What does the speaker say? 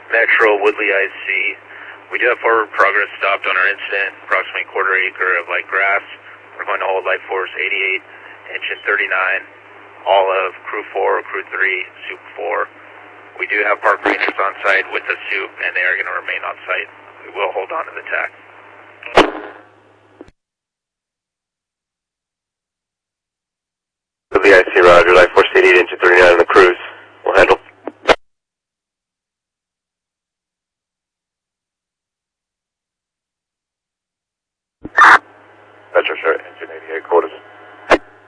Metro Woodley IC. We do have forward progress stopped on our incident, approximately quarter acre of light grass. We're going to hold light force 88, engine 39, all of crew 4, crew 3, soup 4. We do have park rangers on site with the soup, and they are going to remain on site. We will hold on to the TAC.